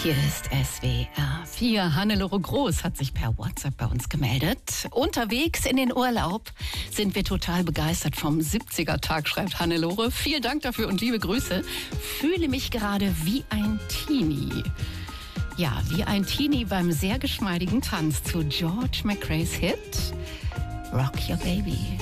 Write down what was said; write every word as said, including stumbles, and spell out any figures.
Hier ist S W R vier. Hannelore Groß hat sich per WhatsApp bei uns gemeldet. Unterwegs in den Urlaub sind wir total begeistert vom siebziger-Tag, schreibt Hannelore. Vielen Dank dafür und liebe Grüße. Fühle mich gerade wie ein Teenie. Ja, wie ein Teenie beim sehr geschmeidigen Tanz zu George McRae's Hit Rock Your Baby.